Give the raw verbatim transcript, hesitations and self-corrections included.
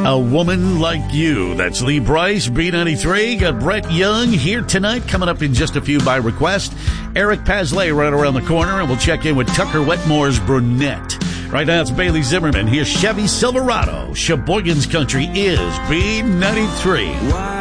A Woman Like You. That's Lee Brice, B ninety-three. Got Brett Young here tonight, coming up in just a few by request. Eric Paslay right around the corner, and we'll check in with Tucker Wetmore's Brunette. Right now it's Bailey Zimmerman. Here's Chevy Silverado. Sheboygan's Country is B ninety-three. Why